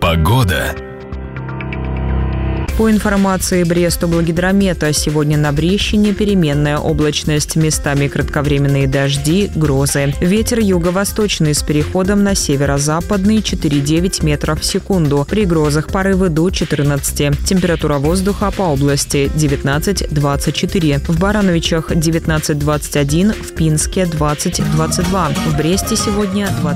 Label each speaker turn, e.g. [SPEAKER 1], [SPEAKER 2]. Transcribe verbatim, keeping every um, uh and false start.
[SPEAKER 1] Погода.
[SPEAKER 2] По информации Брестоблгидромета, сегодня на Брещине переменная облачность, местами кратковременные дожди, грозы. Ветер юго-восточный с переходом на северо-западный четыре-девять метров в секунду. При грозах порывы до четырнадцати. Температура воздуха по области девятнадцать-двадцать четыре. В Барановичах девятнадцать-двадцать один, в Пинске двадцать-двадцать два. В Бресте сегодня двадцать